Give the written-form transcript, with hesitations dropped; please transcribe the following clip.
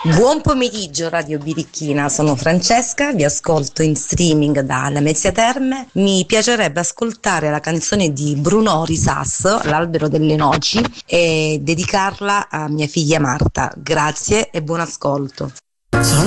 Buon pomeriggio Radio Birichina, sono Francesca, vi ascolto in streaming da Lamezia Terme. Mi piacerebbe ascoltare la canzone di Bruno Risas, L'albero delle noci, e dedicarla a mia figlia Marta. Grazie e buon ascolto.